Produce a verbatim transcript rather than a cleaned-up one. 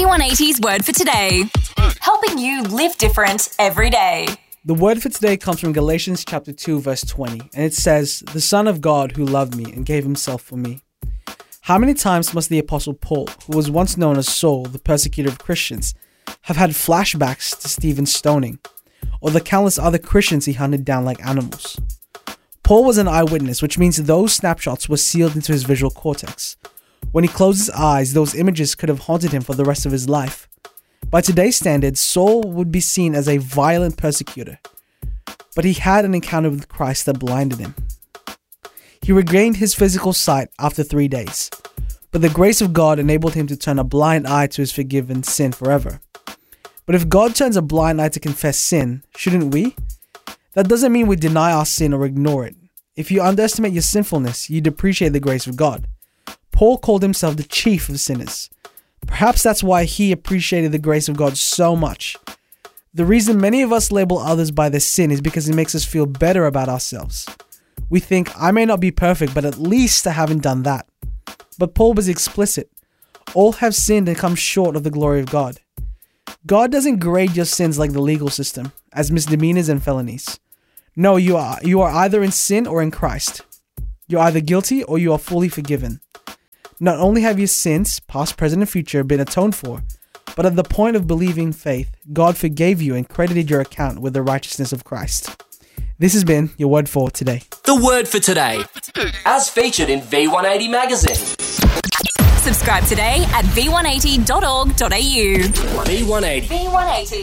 one eighty's Word for Today, helping you live different every day. The word for today comes from Galatians chapter two, verse twenty, and it says, "The Son of God who loved me and gave himself for me." How many times must the Apostle Paul, who was once known as Saul, the persecutor of Christians, have had flashbacks to Stephen's stoning, or the countless other Christians he hunted down like animals? Paul was an eyewitness, which means those snapshots were sealed into his visual cortex. When he closed his eyes, those images could have haunted him for the rest of his life. By today's standards, Saul would be seen as a violent persecutor, but he had an encounter with Christ that blinded him. He regained his physical sight after three days, but the grace of God enabled him to turn a blind eye to his forgiven sin forever. But if God turns a blind eye to confess sin, shouldn't we? That doesn't mean we deny our sin or ignore it. If you underestimate your sinfulness, you depreciate the grace of God. Paul called himself the chief of sinners. Perhaps that's why he appreciated the grace of God so much. The reason many of us label others by their sin is because it makes us feel better about ourselves. We think, I may not be perfect, but at least I haven't done that. But Paul was explicit. All have sinned and come short of the glory of God. God doesn't grade your sins like the legal system, as misdemeanors and felonies. No, you are, you are either in sin or in Christ. You're either guilty or you are fully forgiven. Not only have your sins, past, present, and future, been atoned for, but at the point of believing faith, God forgave you and credited your account with the righteousness of Christ. This has been your Word for Today. The Word for Today, as featured in V one eighty magazine. Subscribe today at v one eighty dot org dot a u. V one eighty. V one eighty.